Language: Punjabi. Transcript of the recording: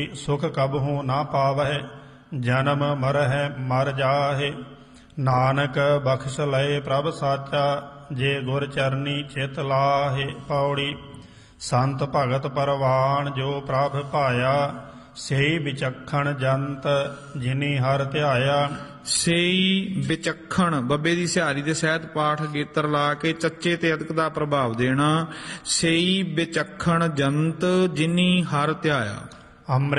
ਸੁਖ ਕਬਹੁ ਨਾ ਪਾਵਹਿ, ਜਨਮ ਮਰਹਿ ਮਰ ਜਾਹੇ। ਨਾਨਕ ਬਖਸ਼ ਲਏ ਪ੍ਰਭ ਸਾਚਾ, ਜੇ ਗੁਰ ਚਰਨੀ ਚਿਤ ਲਾਹੇ। ਪੌੜੀ। ਸੰਤ ਭਗਤ ਪਰਵਾਨ ਜੋ ਪ੍ਰਭ ਭਾਇਆ, ਸਈ ਵਿਚਖਣ ਜੰਤ ਜਿਨੀ ਹਰ ਧਿਆਇਆ। ਸਈ ਵਿਚਖਣ ਬੱਬੇ ਦੀ ਸਿਹਾਰੀ ਦੇ ਸਹਿਤ ਪਾਠ ਗੇਤਰ ਲਾ ਕੇ ਚੱਚੇ ਤੇ ਅਦਕ ਦਾ ਪ੍ਰਭਾਵ ਦੇਣਾ। ਸਈ ਵਿਚਖਣ ਜੰਤ ਜਿਨੀ ਹਰ ਧਿਆਇਆ। ਅੰਮ੍ਰਿਤ